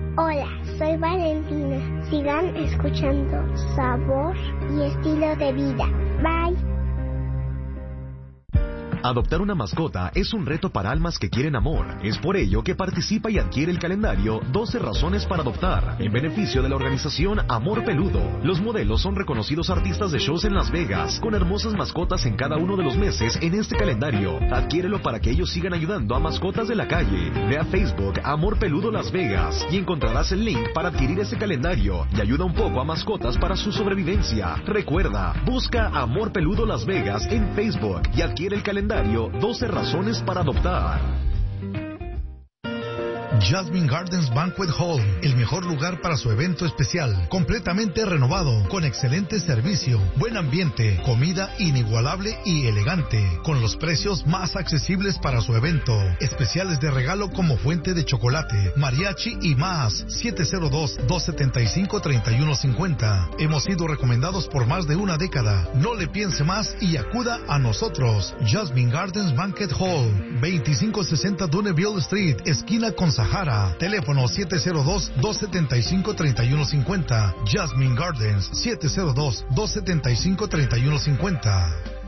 Hola, soy Valentina. Sigan escuchando Sabor y Estilo de Vida. Bye. Adoptar una mascota es un reto para almas que quieren amor. Es por ello que participa y adquiere el calendario 12 razones para adoptar, en beneficio de la organización Amor Peludo. Los modelos son reconocidos artistas de shows en Las Vegas, con hermosas mascotas en cada uno de los meses en este calendario. Adquiérelo para que ellos sigan ayudando a mascotas de la calle. Ve a Facebook Amor Peludo Las Vegas y encontrarás el link para adquirir ese calendario y ayuda un poco a mascotas para su sobrevivencia. Recuerda, busca Amor Peludo Las Vegas en Facebook y adquiere el calendario 12 razones para adoptar. Jasmine Gardens Banquet Hall, el mejor lugar para su evento especial, completamente renovado, con excelente servicio, buen ambiente, comida inigualable y elegante, con los precios más accesibles para su evento, especiales de regalo como fuente de chocolate, mariachi y más. 702-275-3150. Hemos sido recomendados por más de una década. No le piense más y acuda a nosotros. Jasmine Gardens Banquet Hall, 2560 Duneville Street, esquina con Sahara. Teléfono 702-275-3150. Jasmine Gardens, 702-275-3150.